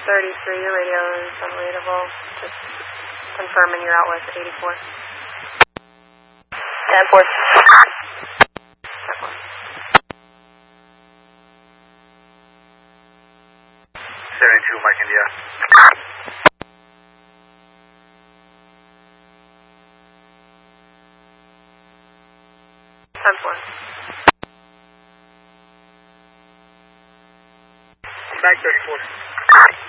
33, your radio is unreadable. Just confirming you're out with 84. 10-4. 10-4. 72, Mike India. I'm Back 34.